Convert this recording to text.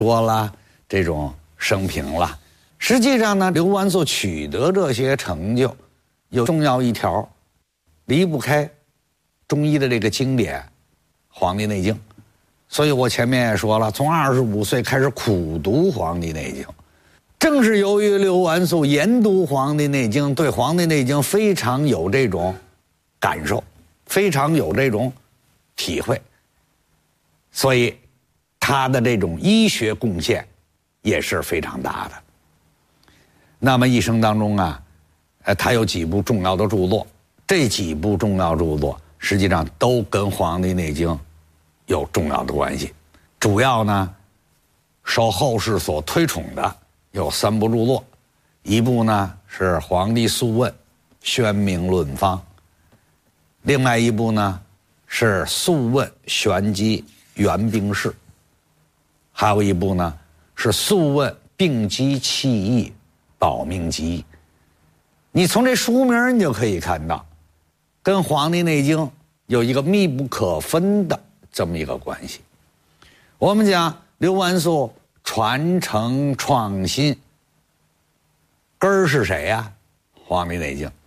说了这种生平了。实际上呢，刘完素取得这些成就，有重要一条，离不开中医的这个经典《黄帝内经》。所以我前面也说了，从25岁开始苦读《黄帝内经》，正是由于刘完素研读《黄帝内经》，对《黄帝内经》非常有这种感受，非常有这种体会，所以他的这种医学贡献也是非常大的。那么一生当中啊，他有几部重要的著作，这几部重要著作实际上都跟《黄帝内经》有重要的关系。主要呢，受后世所推崇的有3部著作，一部呢是《黄帝素问·宣明论方》，另外一部呢是《素问·玄机元病释》，还有一部呢是《素问·病机气义保命集》。你从这书名你就可以看到，跟《黄帝内经》有一个密不可分的这么一个关系。我们讲刘完素传承创新，根儿是谁呀？《黄帝内经》。